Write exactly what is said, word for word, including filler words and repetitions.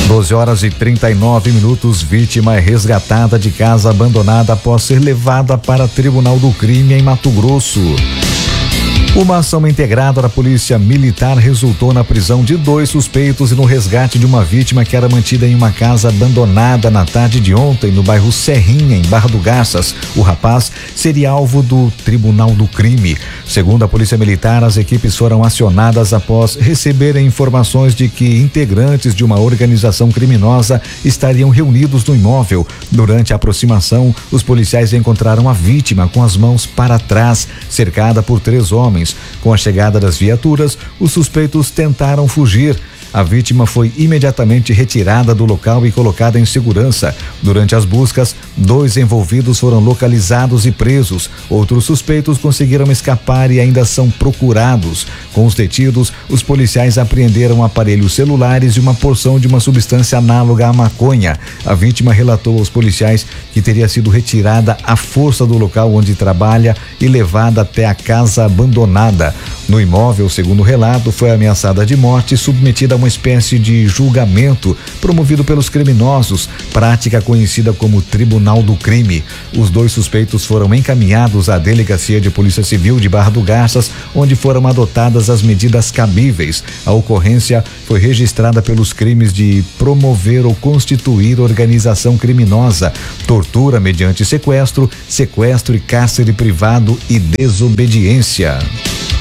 doze horas e trinta e nove minutos, vítima é resgatada de casa abandonada após ser levada para Tribunal do Crime em Mato Grosso. Uma ação integrada da Polícia Militar resultou na prisão de dois suspeitos e no resgate de uma vítima que era mantida em uma casa abandonada na tarde de ontem no bairro Serrinha, em Barra do Garças. O rapaz seria alvo do Tribunal do Crime. Segundo a Polícia Militar, as equipes foram acionadas após receberem informações de que integrantes de uma organização criminosa estariam reunidos no imóvel. Durante a aproximação, os policiais encontraram a vítima com as mãos para trás, cercada por três homens. Com a chegada das viaturas, os suspeitos tentaram fugir. A vítima foi imediatamente retirada do local e colocada em segurança. Durante as buscas, dois envolvidos foram localizados e presos. Outros suspeitos conseguiram escapar e ainda são procurados. Com os detidos, os policiais apreenderam aparelhos celulares e uma porção de uma substância análoga à maconha. A vítima relatou aos policiais que teria sido retirada à força do local onde trabalha e levada até a casa abandonada. No imóvel, segundo o relato, foi ameaçada de morte e submetida a uma espécie de julgamento promovido pelos criminosos, prática conhecida como Tribunal do Crime. Os dois suspeitos foram encaminhados à Delegacia de Polícia Civil de Barra do Garças, onde foram adotadas as medidas cabíveis. A ocorrência foi registrada pelos crimes de promover ou constituir organização criminosa, tortura mediante sequestro, sequestro e cárcere privado e desobediência.